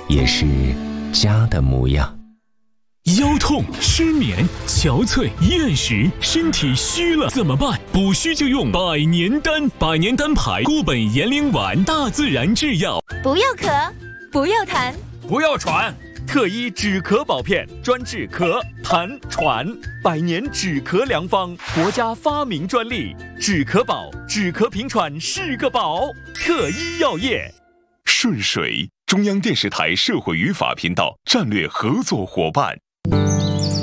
也是家的模样。 腰痛、失眠、憔悴、厌食，身体虚了怎么办？补虚就用百年丹，百年丹牌固本延龄丸，大自然制药。 不要咳，不要痰， 不要喘，特医止咳宝片，专治咳、痰、喘，百年止咳良方，国家发明专利，止咳宝，止咳平喘是个宝。特医药业。 顺水，中央电视台社会与法频道战略合作伙伴。